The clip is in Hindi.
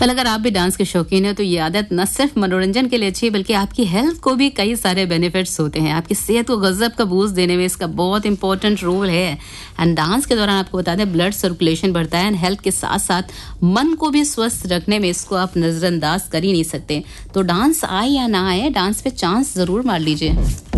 वेल अगर आप भी डांस के शौकीन हो तो ये आदत न सिर्फ मनोरंजन के लिए अच्छी है बल्कि आपकी हेल्थ को भी कई सारे बेनिफिट्स होते हैं। आपकी सेहत को गजब का बूस्ट देने में इसका बहुत इंपॉर्टेंट रोल है। एंड डांस के दौरान आपको बता दें ब्लड सर्कुलेशन बढ़ता है एंड हेल्थ के साथ साथ मन को भी स्वस्थ रखने में इसको आप नजरअंदाज कर ही नहीं सकते। तो डांस आए या ना आए, डांस पे चांस जरूर मार लीजिए।